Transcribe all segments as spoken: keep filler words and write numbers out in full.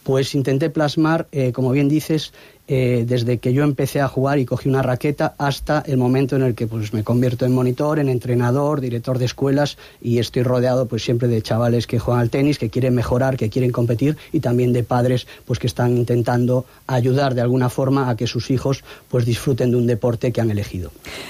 Pues intenté plasmar, eh, como bien dices, eh, desde que yo empecé a jugar y cogí una raqueta hasta el momento en el que pues me convierto en monitor, en entrenador, director de escuelas, y estoy rodeado pues siempre de chavales que juegan al tenis, que quieren mejorar, que quieren competir, y también de padres pues que están intentando ayudar de alguna forma a que sus hijos pues disfruten de un deporte que han elegido.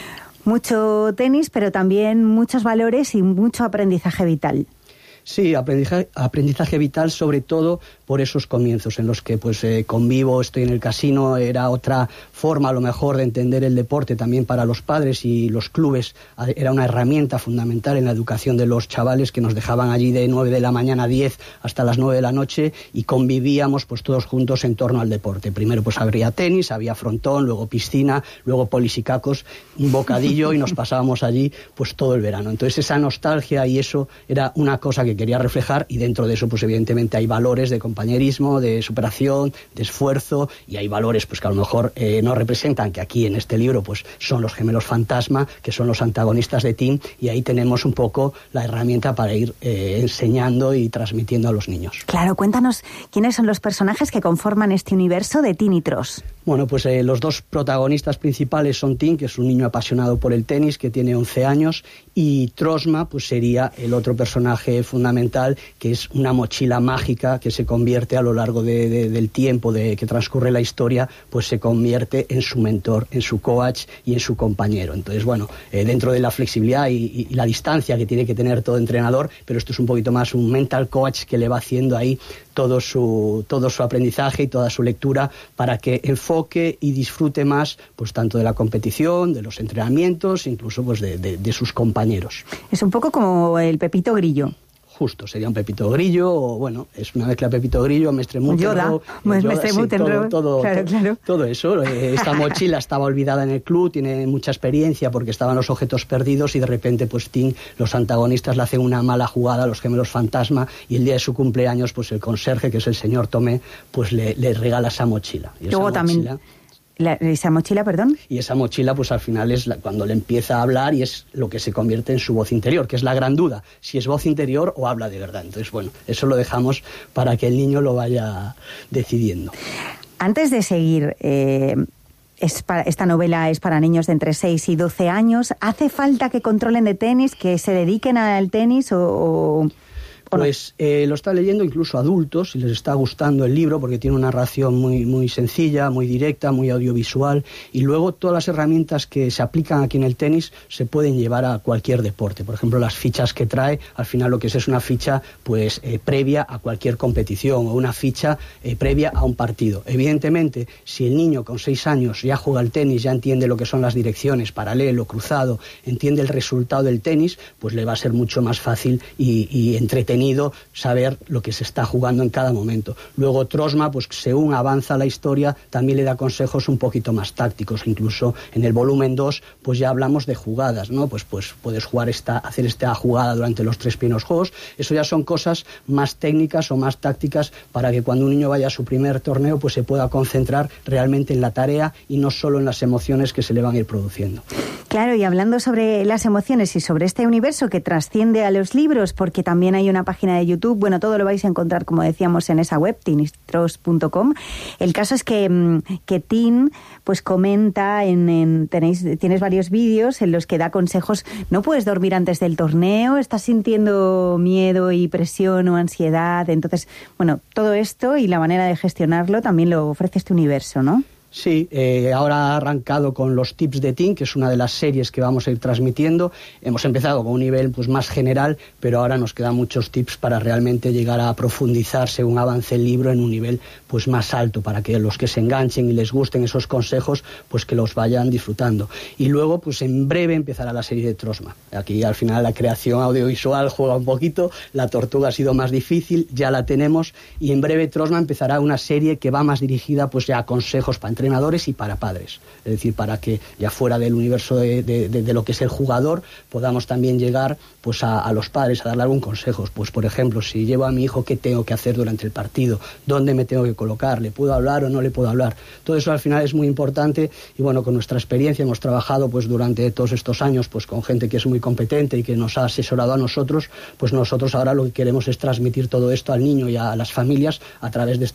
Mucho tenis, pero también muchos valores y mucho aprendizaje vital. Sí, aprendizaje, aprendizaje vital, sobre todo por esos comienzos en los que pues eh, convivo, estoy en el casino, era otra forma a lo mejor de entender el deporte también para los padres, y los clubes era una herramienta fundamental en la educación de los chavales, que nos dejaban allí de nueve de la mañana a diez hasta las nueve de la noche, y convivíamos pues todos juntos en torno al deporte. Primero pues habría tenis, había frontón, luego piscina, luego polisicacos, un bocadillo y nos pasábamos allí pues todo el verano. Entonces esa nostalgia y eso era una cosa que quería reflejar, y dentro de eso pues evidentemente hay valores de compañerismo, de superación, de esfuerzo, y hay valores pues que a lo mejor eh, no representan, que aquí en este libro pues son los gemelos fantasma, que son los antagonistas de Tim, y ahí tenemos un poco la herramienta para ir eh, enseñando y transmitiendo a los niños. Claro, cuéntanos quiénes son los personajes que conforman este universo de Tim y Tros. Bueno, pues eh, los dos protagonistas principales son Tim, que es un niño apasionado por el tenis, que tiene once años, y Trosma pues sería el otro personaje fundamental, que es una mochila mágica que se convierte a lo largo de, de, del tiempo de que transcurre la historia, pues se convierte en su mentor, en su coach y en su compañero. Entonces, bueno, eh, dentro de la flexibilidad y, y la distancia que tiene que tener todo entrenador, pero esto es un poquito más un mental coach que le va haciendo ahí todo su, todo su aprendizaje y toda su lectura para que enfoque y disfrute más pues tanto de la competición, de los entrenamientos, incluso pues de, de, de sus compañeros. Es un poco como el Pepito Grillo. Justo, sería un Pepito Grillo, o bueno, es una mezcla de Pepito Grillo, Mestre Mutenro, Mestre Mutenro, todo, todo, claro, todo, claro. todo eso. Esta mochila estaba olvidada en el club, tiene mucha experiencia porque estaban los objetos perdidos, y de repente pues Tim, los antagonistas le hacen una mala jugada a los gemelos fantasma, y el día de su cumpleaños pues el conserje, que es el señor Tomé, pues le, le regala esa mochila. Y Luego esa también... mochila, La, esa mochila, perdón. Y esa mochila, pues al final es la, cuando le empieza a hablar, y es lo que se convierte en su voz interior, que es la gran duda, si es voz interior o habla de verdad. Entonces, bueno, eso lo dejamos para que el niño lo vaya decidiendo. Antes de seguir, eh, es para, esta novela es para niños de entre seis y doce años. ¿Hace falta que controlen de tenis, que se dediquen al tenis o...? o... Pues eh, lo están leyendo incluso adultos y les está gustando el libro porque tiene una narración muy, muy sencilla, muy directa, muy audiovisual, y luego todas las herramientas que se aplican aquí en el tenis se pueden llevar a cualquier deporte. Por ejemplo, las fichas que trae, al final lo que es es una ficha pues eh, previa a cualquier competición, o una ficha eh, previa a un partido. Evidentemente, si el niño con seis años ya juega al tenis, ya entiende lo que son las direcciones, paralelo, cruzado, entiende el resultado del tenis, pues le va a ser mucho más fácil y, y entretenido saber lo que se está jugando en cada momento. Luego Trosma, pues según avanza la historia, también le da consejos un poquito más tácticos. Incluso en el volumen dos, pues ya hablamos de jugadas, ¿no? Pues, pues puedes jugar esta, hacer esta jugada durante los tres primeros juegos. Eso ya son cosas más técnicas o más tácticas para que cuando un niño vaya a su primer torneo, pues se pueda concentrar realmente en la tarea y no solo en las emociones que se le van a ir produciendo. Claro, y hablando sobre las emociones y sobre este universo que trasciende a los libros, porque también hay una página de YouTube, bueno, todo lo vais a encontrar, como decíamos, en esa web, tim y tros punto com. El caso es que, que Tim pues comenta, en, en tenéis tienes varios vídeos en los que da consejos. No puedes dormir antes del torneo, estás sintiendo miedo y presión o ansiedad. Entonces, bueno, todo esto y la manera de gestionarlo también lo ofrece este universo, ¿no? Sí, eh, ahora ha arrancado con los tips de Tim, que es una de las series que vamos a ir transmitiendo. Hemos empezado con un nivel pues más general, pero ahora nos quedan muchos tips para realmente llegar a profundizar según avance el libro en un nivel pues más alto, para que los que se enganchen y les gusten esos consejos, pues que los vayan disfrutando. Y luego, pues en breve empezará la serie de Trosma. Aquí al final la creación audiovisual juega un poquito, la tortuga ha sido más difícil, ya la tenemos, y en breve Trosma empezará una serie que va más dirigida pues ya a consejos para entrenadores y para padres, es decir, para que ya fuera del universo de, de, de, de lo que es el jugador podamos también llegar pues a, a los padres a darle algún consejo. Pues por ejemplo, si llevo a mi hijo, ¿qué tengo que hacer durante el partido? ¿Dónde me tengo que colocar? ¿Le puedo hablar o no le puedo hablar? Todo eso al final es muy importante, y bueno, con nuestra experiencia hemos trabajado pues durante todos estos años pues con gente que es muy competente y que nos ha asesorado a nosotros. Pues nosotros ahora lo que queremos es transmitir todo esto al niño y a las familias a través de